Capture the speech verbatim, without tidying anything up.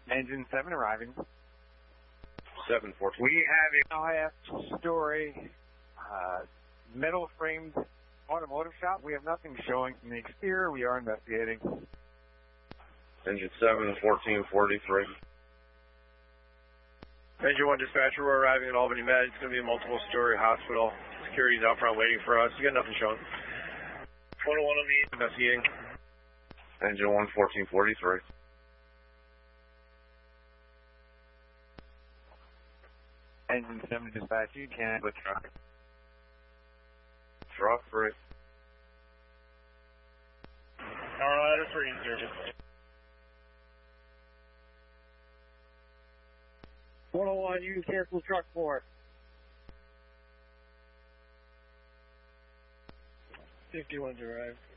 Engine seven arriving. seven fourteen. We have a half-story uh, metal-framed automotive shop. We have nothing showing from the exterior. We are investigating. Engine seven fourteen forty-three. Engine one dispatcher, we're arriving at Albany Med. It's going to be a multiple-story hospital. Security's out front waiting for us. You got nothing showing. one oh one on the investigating. Engine one fourteen forty-three. Engine seven dispatch, you can with truck. Truck three. Carolina three, zero. one oh one, you can cancel truck four. fifty-one's arrived.